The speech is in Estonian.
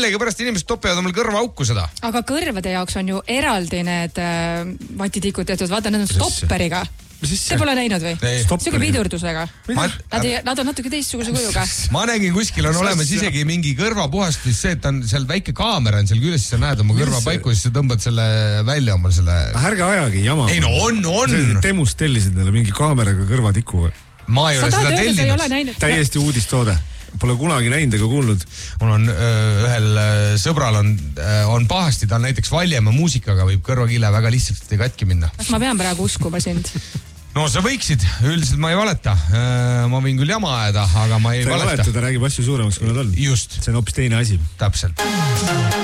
millegipärast inimesed topivad omal kõrva auku seda. Aga kõrvade jaoks on ju eraldi need vatitikud tehtud, vaata, need on stopperiga. Te pole näinud või? Siuke pidurdusega. Nad on natuke teistsuguse kujuga. Ma nägin kuskil on olemas isegi mingi kõrvapuhastus, see, et on seal väike kaamera on seal küljes, siis sa näed oma kõrva paiku, siis sa tõmbad selle välja omal selle... Ärge ajagi jama. Ei no on. Temust tellisid neile mingi kaameraga kõrvatikuga. Ma ei ole seda tellinud. Täiesti uudistoode. Pole kunagi näinud ega kuulnud. Mul on ühel sõbral on pahasti, ta on näiteks Valjemaa muusikaga, võib kõrvakile väga lihtsalt katki minna. Kas ma pean praegu uskuma sind? No sa võiksid, üldiselt ma ei valeta. Ma võin küll jama ajada, aga ma ei valeta. Ta räägib asju suuremaks, kui nad on. Just. See on hoopis teine asi. Täpselt.